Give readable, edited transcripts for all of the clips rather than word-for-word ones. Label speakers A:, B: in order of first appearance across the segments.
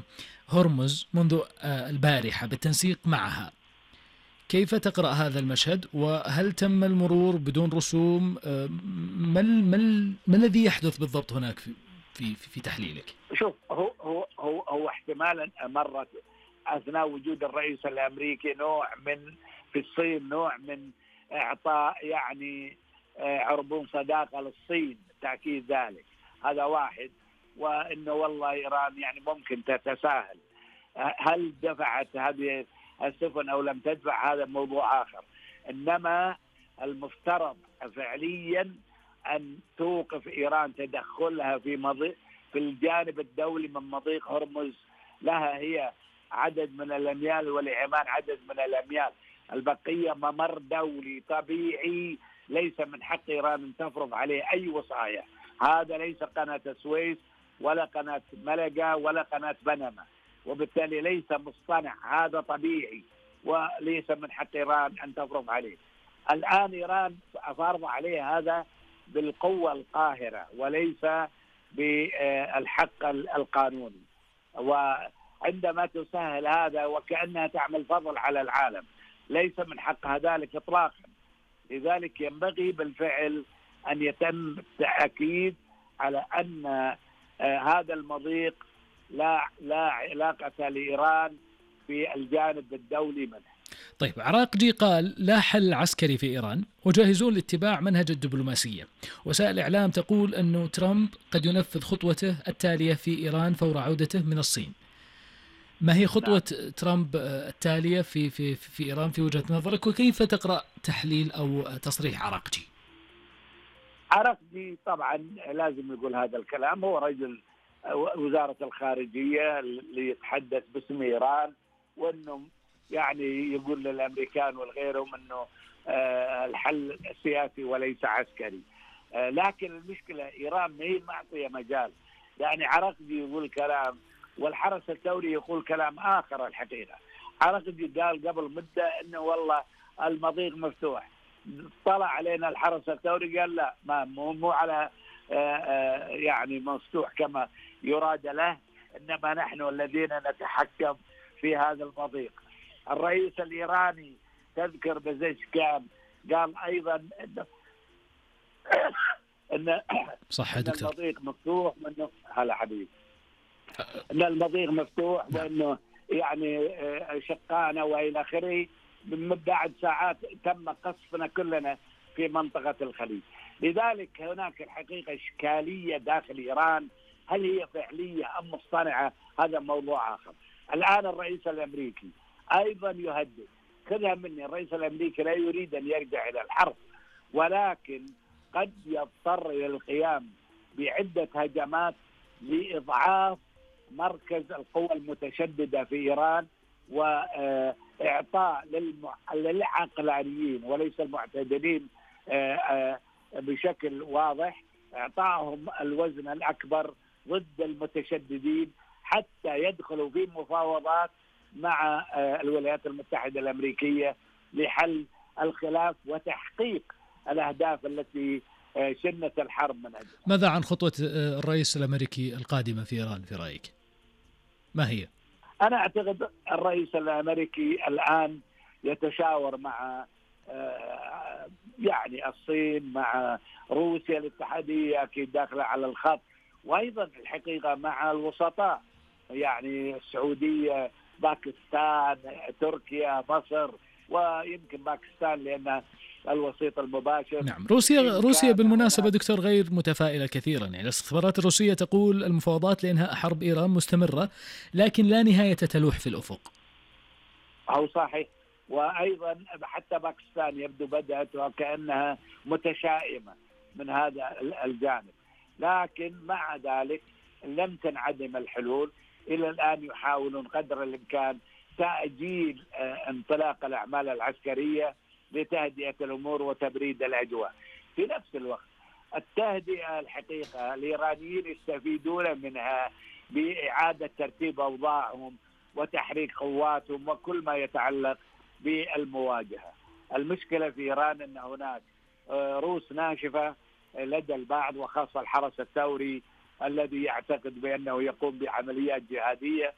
A: هرمز منذ البارحة بالتنسيق معها. كيف تقرأ هذا المشهد؟ وهل تم المرور بدون رسوم؟ ما الذي يحدث بالضبط هناك في تحليلك؟
B: شوف، هو احتمالا مرت أثناء وجود الرئيس الأمريكي في الصين نوع من إعطاء يعني عربون صداقة للصين، تأكيد ذلك، هذا واحد. وإنه والله إيران يعني ممكن تتساهل، هل دفعت هذه السفن أو لم تدفع هذا موضوع آخر. إنما المفترض فعليا أن توقف إيران تدخلها في الجانب الدولي من مضيق هرمز. لها هي عدد من الأميال ولعمان عدد من الأميال، البقية ممر دولي طبيعي، ليس من حق إيران أن تفرض عليه أي وصاية. هذا ليس قناة السويس ولا قناة ملقا ولا قناة بنما، وبالتالي ليس مصطنع، هذا طبيعي وليس من حق إيران أن تفرض عليه. الآن إيران فرض عليه هذا بالقوة القاهرة وليس بالحق القانوني، وعندما تسهل هذا وكأنها تعمل فضل على العالم، ليس من حقها ذلك إطلاقا. لذلك ينبغي بالفعل أن يتم التأكيد على أن هذا المضيق لا علاقة لإيران في الجانب الدولي منه.
A: طيب، عراقجي قال لا حل عسكري في إيران وجاهزون لاتباع منهج الدبلوماسية. وسائل الإعلام تقول أنه ترامب قد ينفذ خطوته التالية في إيران فور عودته من الصين. ما هي خطوة ترامب التالية في إيران في وجهة نظرك؟ وكيف تقرأ تحليل أو تصريح عراقجي؟
B: عراقجي طبعا لازم يقول هذا الكلام، هو رجل وزارة الخارجية اللي يتحدث باسم إيران، وأنه يعني يقول للأمريكان والغيرهم أنه الحل سياسي وليس عسكري. لكن المشكلة إيران ما هي معطية مجال. يعني عراقجي يقول كلام والحرس الثوري يقول كلام آخر. الحقيقة عراقجي قال قبل مدة أنه والله المضيق مفتوح، طلع علينا الحرس الثوري قال لا، مو على يعني مفتوح كما يراد له، إنما نحن الذين نتحكم في هذا المضيق. الرئيس الإيراني تذكر بزشكان قال أيضا إن
A: صح يا دكتور،
B: المضيق مفتوح، وإنه هلا حبيبي إن المضيق مفتوح وإنه يعني شقانا وإلى آخره. من بعد ساعات تم قصفنا كلنا في منطقة الخليج. لذلك هناك الحقيقة إشكالية داخل إيران، هل هي فعلية أم مصطنعة؟ هذا موضوع آخر. الآن الرئيس الأمريكي أيضا يهدد، خذها مني، الرئيس الأمريكي لا يريد أن يرجع إلى الحرب، ولكن قد يضطر إلى القيام بعدة هجمات لإضعاف مركز القوى المتشددة في إيران، وإعطاء للعقلانيين وليس المعتدلين بشكل واضح، إعطائهم الوزن الأكبر ضد المتشددين حتى يدخلوا في مفاوضات مع الولايات المتحدة الأمريكية لحل الخلاف وتحقيق الأهداف التي شنت الحرب من أجلها.
A: ماذا عن خطوة الرئيس الأمريكي القادمة في إيران في رأيك؟ ما هي؟
B: أنا أعتقد الرئيس الأمريكي الآن يتشاور مع يعني الصين، مع روسيا الاتحادية أكيد داخلة على الخط، وأيضا الحقيقة مع الوسطاء، يعني السعودية، باكستان، تركيا، مصر، ويمكن باكستان لأن الوسيط المباشر.
A: نعم، روسيا بالمناسبة دكتور غير متفائلة كثيرا. يعني الاستخبارات الروسية تقول المفاوضات لإنهاء حرب إيران مستمرة، لكن لا نهاية تلوح في الأفق.
B: أو صحيح. وأيضا حتى باكستان يبدو بدأت وكأنها متشائمة من هذا الجانب، لكن مع ذلك لم تنعدم الحلول. إلى الآن يحاولون قدر الإمكان تأجيل انطلاق الأعمال العسكرية لتهدئة الأمور وتبريد الأجواء. في نفس الوقت التهدئة الحقيقة الإيرانيين يستفيدون منها بإعادة ترتيب أوضاعهم وتحريك قواتهم وكل ما يتعلق بالمواجهة. المشكلة في إيران أن هناك روس ناشفة لدى البعض، وخاصة الحرس الثوري الذي يعتقد بأنه يقوم بعمليات جهادية،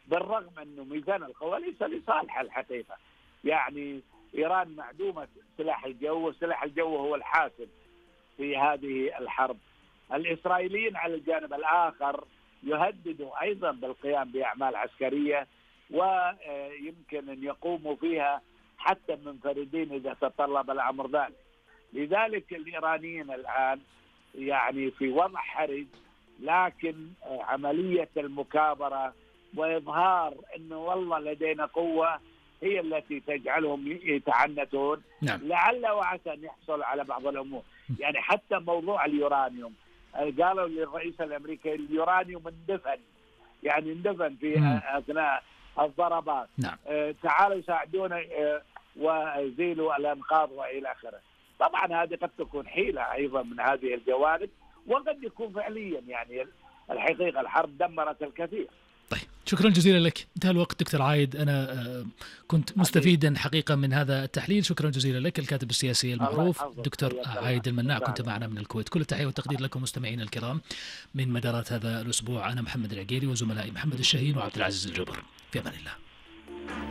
B: بالرغم أنه ميزان القوى ليس لصالح الحقيقة. يعني إيران معدومة سلاح الجو، وسلاح الجو هو الحاسم في هذه الحرب. الإسرائيليين على الجانب الآخر يهددوا أيضا بالقيام بأعمال عسكرية، ويمكن أن يقوموا فيها حتى منفردين إذا تطلب الأمر ذلك. لذلك الإيرانيين الآن يعني في وضع حرج، لكن عملية المكابرة وإظهار أنه والله لدينا قوة هي التي تجعلهم يتعنتون.
A: نعم.
B: لعل وعسى أن يحصل على بعض الأمور. يعني حتى موضوع اليورانيوم قالوا للرئيس الأمريكي اليورانيوم اندفن، يعني اندفن في أثناء الضربات.
A: نعم.
B: تعالوا ساعدونا وزيلوا الأنقاض وإلى آخره. طبعا هذه قد تكون حيلة أيضا من هذه الجوانب، وقد يكون فعليا يعني الحقيقة الحرب دمرت الكثير.
A: طيب شكرا جزيلا لك، انتهى الوقت دكتور عايد. أنا كنت مستفيدا حقيقة من هذا التحليل، شكرا جزيلا لك. الكاتب السياسي المعروف دكتور عايد المناع كنت معنا من الكويت. كل التحية والتقدير لكم مستمعينا الكرام من مدارات هذا الأسبوع. أنا محمد العقيلي وزملائي محمد الشهين وعبد العزيز الجبر، في أمان الله.